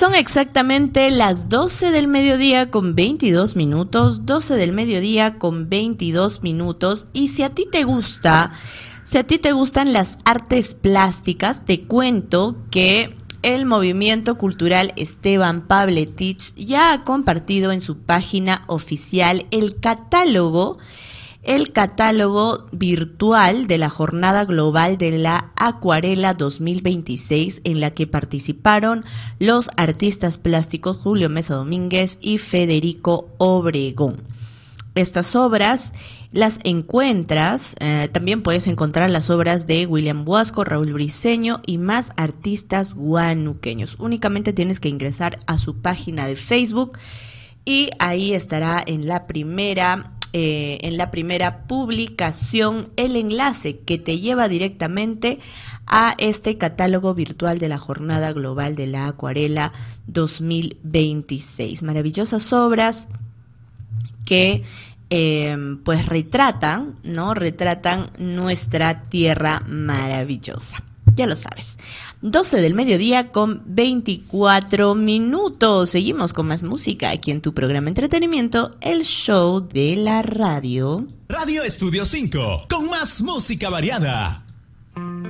Son exactamente las 12 del mediodía con 22 minutos, 12 del mediodía con 22 minutos. Y si a ti te gustan las artes plásticas, te cuento que el movimiento cultural Esteban Pavletich ya ha compartido en su página oficial el catálogo virtual de la Jornada Global de la Acuarela 2026, en la que participaron los artistas plásticos Julio Mesa Domínguez y Federico Obregón. Estas obras las encuentras, también puedes encontrar las obras de William Huasco, Raúl Briceño y más artistas guanuqueños. Únicamente tienes que ingresar a su página de Facebook y ahí estará en la primera publicación el enlace que te lleva directamente a este catálogo virtual de la Jornada Global de la Acuarela 2026. Maravillosas obras que pues retratan nuestra tierra maravillosa. Ya lo sabes. 12 del mediodía con 24 minutos. Seguimos con más música aquí en tu programa Entretenimiento, el show de la radio. Radio Estudio 5, con más música variada.